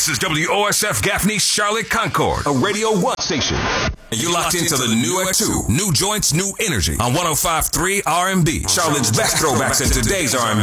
is WOSF Gaffney, Charlotte Concord, a Radio 1 station. And you're locked into the new at 2. New joints, new energy on 105.3 R&B. Charlotte's best throwbacks in today's R&B.